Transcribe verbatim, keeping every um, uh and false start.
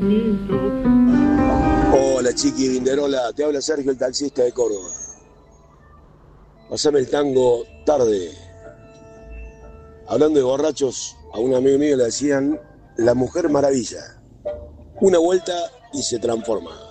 Hola Chiqui Vinderola, te habla Sergio el taxista de Córdoba. Pasame el tango tarde. Hablando de borrachos, a un amigo mío le decían la mujer maravilla. Una vuelta y se transforma.